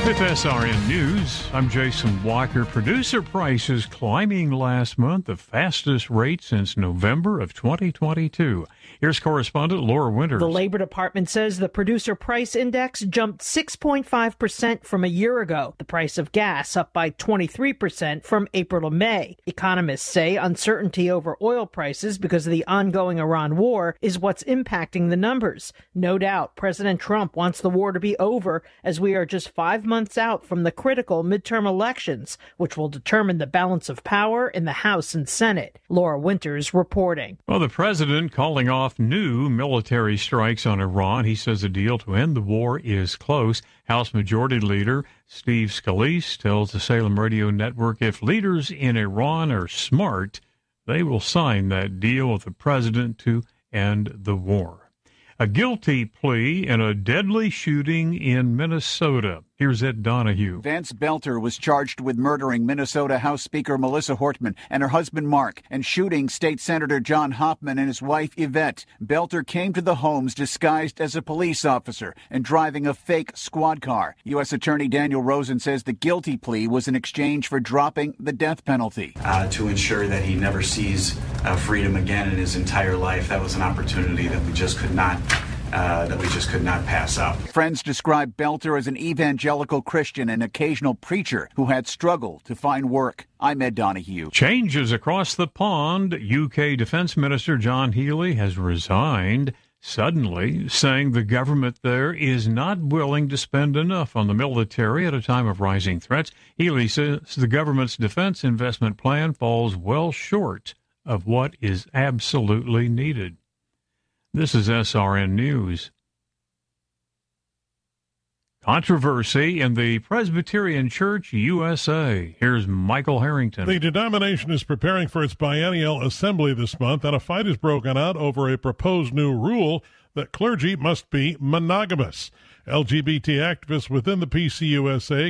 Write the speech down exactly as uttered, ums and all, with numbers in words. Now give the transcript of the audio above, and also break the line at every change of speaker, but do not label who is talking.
With S R N News, I'm Jason Walker. Producer prices climbing last month, the fastest rate since November of twenty twenty-two. Here's correspondent Laura Winters.
The Labor Department says the producer price index jumped six point five percent from a year ago. The price of gas up by twenty-three percent from April to May. Economists say uncertainty over oil prices because of the ongoing Iran war is what's impacting the numbers. No doubt President Trump wants the war to be over, as we are just five months out from the critical midterm elections, which will determine the balance of power in the House and Senate. Laura Winters reporting.
Well, the president calling off new military strikes on Iran. He says a deal to end the war is close. House Majority Leader Steve Scalise tells the Salem Radio Network if leaders in Iran are smart, they will sign that deal with the president to end the war. A guilty plea in a deadly shooting in Minnesota. Here's Ed Donahue.
Vance Belter was charged with murdering Minnesota House Speaker Melissa Hortman and her husband Mark and shooting State Senator John Hoffman and his wife Yvette. Belter came to the homes disguised as a police officer and driving a fake squad car. U S Attorney Daniel Rosen says the guilty plea was in exchange for dropping the death penalty.
Uh, to ensure that he never sees uh, freedom again in his entire life. That was an opportunity that we just could not Uh, that we just could not pass up.
Friends describe Belter as an evangelical Christian and occasional preacher who had struggled to find work. I'm Ed Donahue.
Changes across the pond. U K Defense Minister John Healey has resigned suddenly, saying the government there is not willing to spend enough on the military at a time of rising threats. Healey says the government's defense investment plan falls well short of what is absolutely needed. This is S R N News. Controversy in the Presbyterian Church U S A. Here's Michael Harrington.
The denomination is preparing for its biennial assembly this month, and a fight has broken out over a proposed new rule that clergy must be monogamous. L G B T activists within the P C U S A